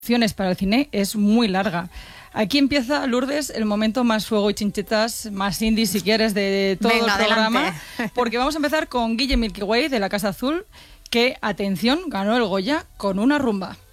Opciones para el cine es muy larga. Aquí empieza, Lourdes, el momento más fuego y chinchetas, más indie si quieres, de todo Venga, el programa. adelante. Porque vamos a empezar con Guille Milky Way de La Casa Azul, que, atención, ganó el Goya con Una rumba.